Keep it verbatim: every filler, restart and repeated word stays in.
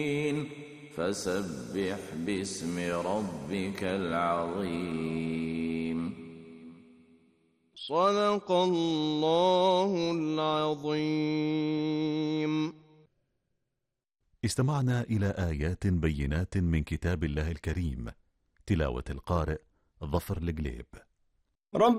فسبح باسم ربك العظيم. صدق الله العظيم. استمعنا إلى آيات بينات من كتاب الله الكريم، تلاوة القارئ ظفر القليب. رب